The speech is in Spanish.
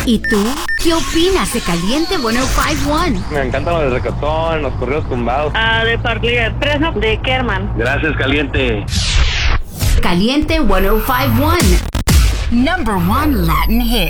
¿Y tú? ¿Qué opinas de Caliente 105.1? Me encantan los de reggaetón, los corridos tumbados. De Parley Expreso, de Kerman. Gracias, Caliente. Caliente 105.1. Number 1 Latin hit.